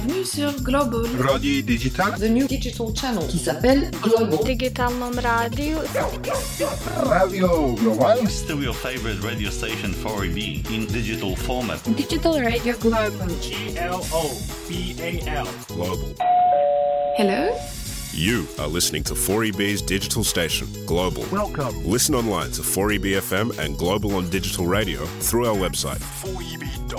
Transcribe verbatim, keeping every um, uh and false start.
Bienvenue sur Global Radio Digital, the new digital channel qui s'appelle Global. Digitalnom radio. Radio Global. Still your favorite radio station four E B in digital format. Digital Radio Global. G L O B A L. Global. Hello? You are listening to four E B's digital station, Global. Welcome. Listen online to four E B F M and Global on digital radio through our website. four E B